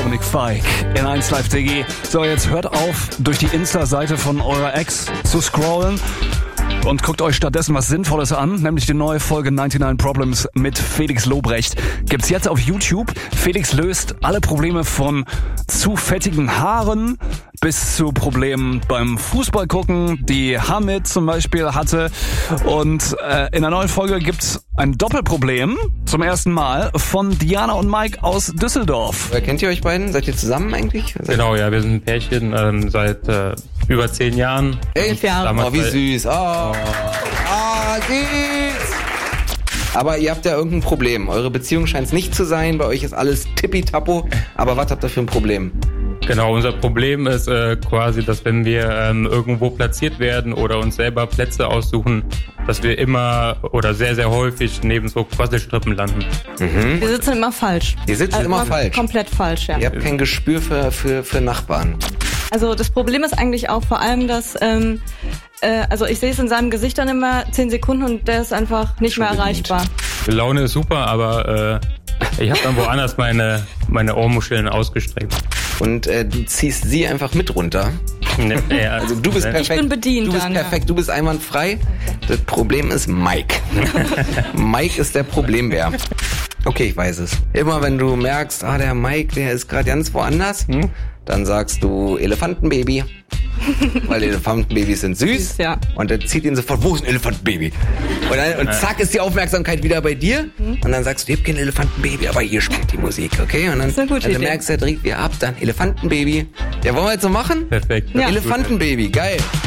Dominik Fike in 1 Live DG. So, jetzt hört auf, durch die Insta-Seite von eurer Ex zu scrollen und guckt euch stattdessen was Sinnvolles an, nämlich die neue Folge 99 Problems mit Felix Lobrecht. Gibt's jetzt auf YouTube. Felix löst alle Probleme von zu fettigen Haaren bis zu Problemen beim Fußball gucken, die Hamid zum Beispiel hatte. Und in der neuen Folge gibt's ein Doppelproblem zum ersten Mal von Diana und Mike aus Düsseldorf. Kennt ihr euch beiden? Seid ihr zusammen eigentlich? Genau, ja, wir sind ein Pärchen seit über 10 Jahren. 11 Jahre? Oh, wie süß. Süß. Aber ihr habt ja irgendein Problem. Eure Beziehung scheint es nicht zu sein. Bei euch ist alles tippitappo. Aber was habt ihr für ein Problem? Genau, unser Problem ist quasi, dass wenn wir irgendwo platziert werden oder uns selber Plätze aussuchen, dass wir immer oder sehr, sehr häufig neben so Quasselstrippen landen. Mhm. Wir sitzen immer falsch. Ihr sitzt immer falsch? Komplett falsch, ja. Ihr habt kein Gespür für Nachbarn. Also das Problem ist eigentlich auch vor allem, dass also ich sehe es in seinem Gesicht dann immer 10 Sekunden und der ist einfach nicht mehr erreichbar. Die Laune ist super, aber ich habe dann woanders meine Ohrmuscheln ausgestreckt. Und du ziehst sie einfach mit runter. Ja, also du bist perfekt. Ich bin bedient. Du bist perfekt, du bist einwandfrei. Das Problem ist Mike. Mike ist der Problembär. Okay, ich weiß es. Immer wenn du merkst, der Mike, der ist gerade ganz woanders, dann sagst du Elefantenbaby. Weil Elefantenbabys sind süß. Ja. Und dann zieht ihn sofort, wo ist ein Elefantenbaby? Und zack ist die Aufmerksamkeit wieder bei dir. Und dann sagst du, ich hab kein Elefantenbaby, aber hier spielt die Musik, okay? Und dann, du merkst, er dreht wieder ab, dann Elefantenbaby. Ja, wollen wir jetzt so machen? Perfekt. Ja. Elefantenbaby, geil.